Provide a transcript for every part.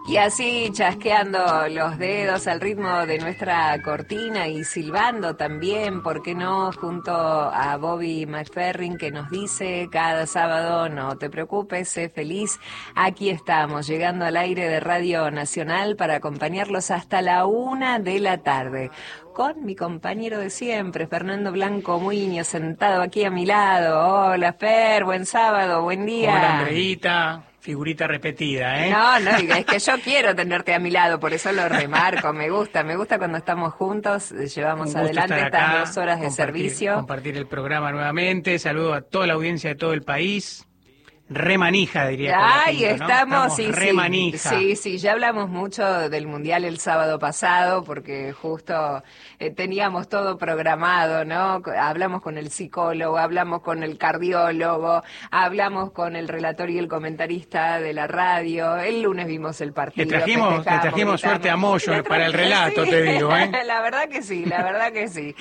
Y así chasqueando los dedos al ritmo de nuestra cortina y silbando también, ¿por qué no? Junto a Bobby McFerrin, que nos dice cada sábado: no te preocupes, sé feliz. Aquí estamos, llegando al aire de Radio Nacional para acompañarlos hasta la 1 de la tarde. Con mi compañero de siempre, Fernando Blanco Muñoz, sentado aquí a mi lado. Hola, Fer, buen sábado, buen día. Hola, Andreita. Figurita repetida, ¿eh? No, es que yo quiero tenerte a mi lado, por eso lo remarco. Me gusta cuando estamos juntos, llevamos adelante estas 2 horas de servicio. Compartir el programa nuevamente. Saludo a toda la audiencia de todo el país. Remanija, diría. Ahí estamos, sí, remanija. Sí, ya hablamos mucho del Mundial el sábado pasado, porque justo teníamos todo programado, ¿no? Hablamos con el psicólogo, hablamos con el cardiólogo, hablamos con el relator y el comentarista de la radio. El lunes vimos el partido. Le trajimos suerte a Moyo para el relato, sí. Te digo, ¿eh? La verdad que sí.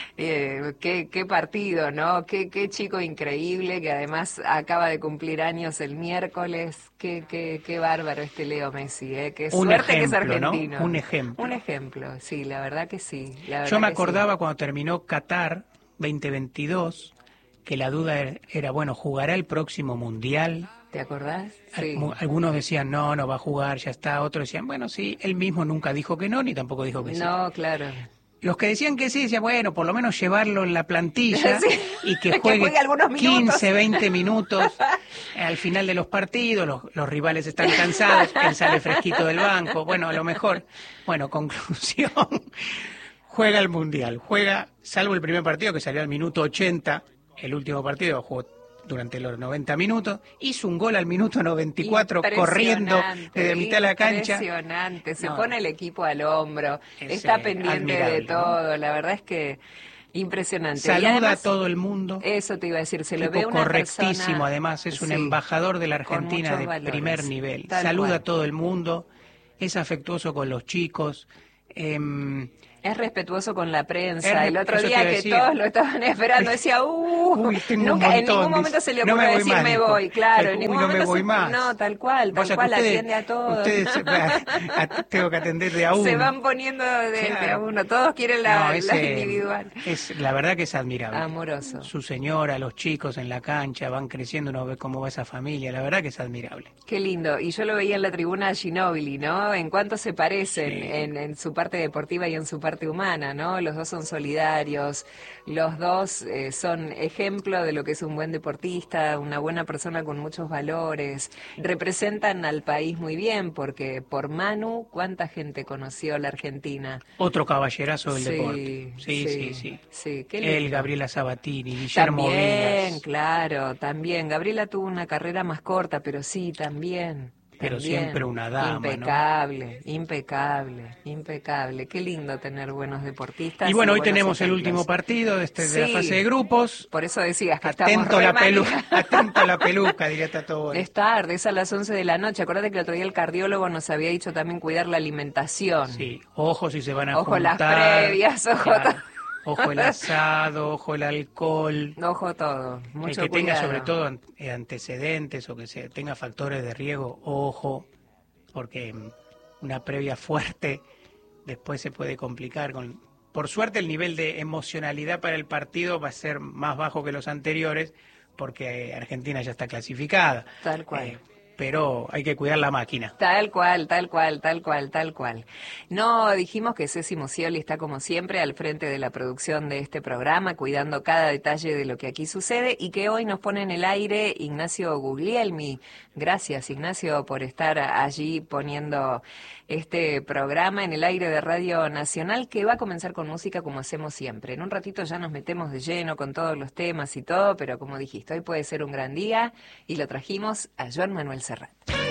Qué partido, ¿no? Qué chico increíble, que además acaba de cumplir años el miércoles. Qué bárbaro este Leo Messi, qué suerte que es argentino, ¿no? Un ejemplo, sí, la verdad que sí. Yo me acordaba cuando terminó Qatar 2022 que la duda era, bueno, ¿jugará el próximo Mundial? ¿Te acordás? Sí. Algunos decían, no va a jugar, ya está. Otros decían, bueno, sí, él mismo nunca dijo que no, ni tampoco dijo que sí. No, claro. Los que decían que sí, decían, bueno, por lo menos llevarlo en la plantilla, sí, y que juegue algunos minutos. 15, 20 minutos al final de los partidos, los rivales están cansados, él sale fresquito del banco, bueno, a lo mejor, conclusión, juega el Mundial, salvo el primer partido que salió al minuto 80, el último partido jugó durante los 90 minutos, hizo un gol al minuto 94 corriendo desde mitad de la cancha. Impresionante, se pone el equipo al hombro, está pendiente de todo, ¿no? La verdad es que impresionante. Saluda además, a todo el mundo. Eso te iba a decir, se lo ve una correctísimo, persona, además es un embajador de la Argentina de primer nivel. Saluda a todo el mundo, es afectuoso con los chicos. Es respetuoso con la prensa. El otro día que todos lo estaban esperando, decía, nunca, en ningún momento se le ocurre decir me voy, claro, en ningún momento no, tal cual, atiende a todos. Ustedes tengo que atender de a uno. Se van poniendo de a uno, todos quieren la individual. La verdad que es admirable. Amoroso. Su señora, los chicos en la cancha, van creciendo, uno ve cómo va esa familia, la verdad que es admirable. Qué lindo, y yo lo veía en la tribuna a Ginóbili, ¿no? En cuánto se parecen en su parte deportiva y en su parte humana, ¿no? Los dos son solidarios, los dos son ejemplo de lo que es un buen deportista, una buena persona con muchos valores, representan al país muy bien, porque por Manu, ¿cuánta gente conoció la Argentina? Otro caballerazo del deporte. Sí, qué lindo. Él, Gabriela Sabatini, Guillermo Vilas. Claro, también. Gabriela tuvo una carrera más corta, pero sí, también. Pero siempre una dama, impecable. Qué lindo tener buenos deportistas. Y bueno, hoy tenemos el último partido de la fase de grupos. Por eso decías que atento a la peluca, diría Tato Bores. Es tarde, es a las 11 de la noche. Acuérdate que el otro día el cardiólogo nos había dicho también cuidar la alimentación. Sí, ojo si se van a juntar. Ojo las previas, Ojo el asado, ojo el alcohol. Ojo todo, mucho el que cuidado. tenga sobre todo antecedentes o que tenga factores de riesgo, ojo, porque una previa fuerte después se puede complicar. Por suerte el nivel de emocionalidad para el partido va a ser más bajo que los anteriores porque Argentina ya está clasificada. Tal cual. Pero hay que cuidar la máquina. Tal cual. No, dijimos que Ceci Musioli está como siempre al frente de la producción de este programa, cuidando cada detalle de lo que aquí sucede, y que hoy nos pone en el aire Ignacio Guglielmi. Gracias, Ignacio, por estar allí poniendo este programa en el aire de Radio Nacional, que va a comenzar con música como hacemos siempre. En un ratito ya nos metemos de lleno con todos los temas y todo, pero como dijiste, hoy puede ser un gran día y lo trajimos a Joan Manuel Serrat.